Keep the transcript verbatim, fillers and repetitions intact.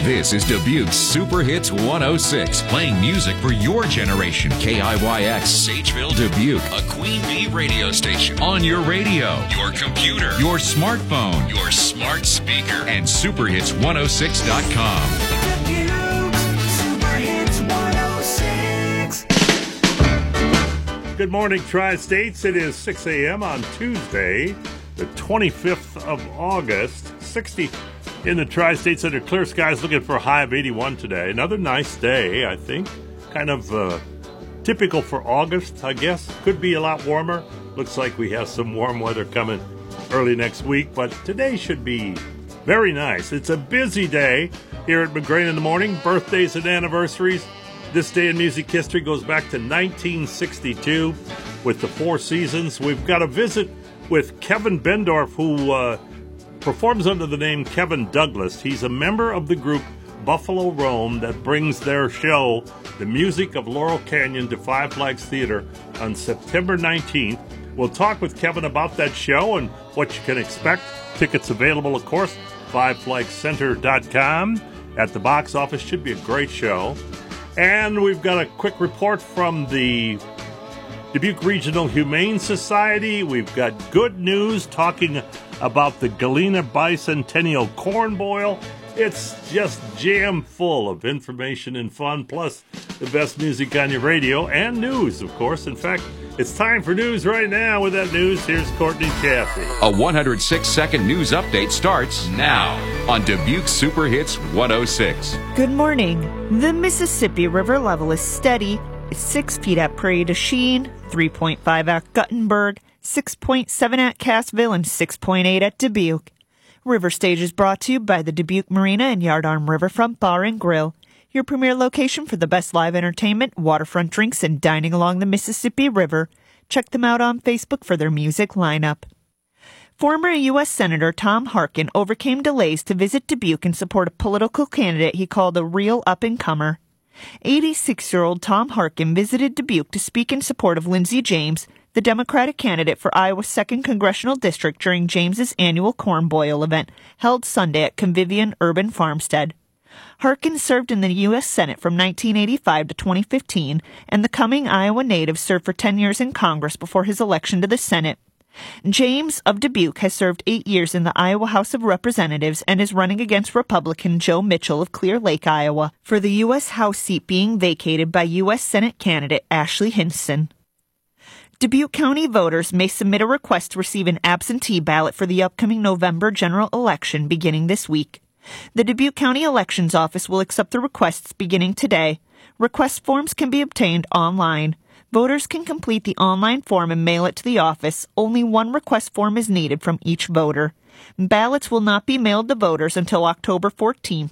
This is Dubuque's Super Hits one oh six, playing music for your generation. K I Y X, Sageville, Dubuque, a Queen Bee radio station. On your radio, your computer, your smartphone, your smart speaker, and super hits one oh six dot com. Super Hits one oh six. Good morning, Tri-States. It is six a.m. on Tuesday, the twenty-fifth of August. sixty in the Tri-States under clear skies, looking for a high of eighty-one today. Another nice day, I think. Kind of uh, typical for August, I guess. Could be a lot warmer. Looks like we have some warm weather coming early next week, but today should be very nice. It's a busy day here at McGrain in the Morning. Birthdays and anniversaries. This day in music history goes back to nineteen sixty-two with the Four Seasons. We've got a visit with Kevin Bendorf, who uh, performs under the name Kevin Douglas. He's a member of the group Buffalo Rome that brings their show, The Music of Laurel Canyon, to Five Flags Theater on September nineteenth. We'll talk with Kevin about that show and what you can expect. Tickets available, of course, five flags center dot com. At the box office, should be a great show. And we've got a quick report from the Dubuque Regional Humane Society. We've got good news talking about the Galena Bicentennial Corn Boil. It's just jam full of information and fun, plus the best music on your radio and news, of course. In fact, it's time for news right now. With that news, here's Courtney Caffey. A one hundred six second news update starts now on Dubuque Super Hits one oh six. Good morning. The Mississippi River level is steady. It's six feet at Prairie du Chien, three point five at Guttenberg, six point seven at Cassville, and six point eight at Dubuque. River Stage is brought to you by the Dubuque Marina and Yardarm Riverfront Bar and Grill, your premier location for the best live entertainment, waterfront drinks, and dining along the Mississippi River. Check them out on Facebook for their music lineup. Former U S Senator Tom Harkin overcame delays to visit Dubuque in support of a political candidate he called a real up-and-comer. eighty-six-year-old Tom Harkin visited Dubuque to speak in support of Lindsey James, the Democratic candidate for Iowa's second Congressional District, during James's annual Corn Boil event held Sunday at Convivian Urban Farmstead. Harkin served in the U S Senate from nineteen eighty-five to twenty fifteen, and the coming Iowa native served for ten years in Congress before his election to the Senate. James of Dubuque has served eight years in the Iowa House of Representatives and is running against Republican Joe Mitchell of Clear Lake, Iowa, for the U S House seat being vacated by U S Senate candidate Ashley Hinson. Dubuque County voters may submit a request to receive an absentee ballot for the upcoming November general election beginning this week. The Dubuque County Elections Office will accept the requests beginning today. Request forms can be obtained online. Voters can complete the online form and mail it to the office. Only one request form is needed from each voter. Ballots will not be mailed to voters until October fourteenth.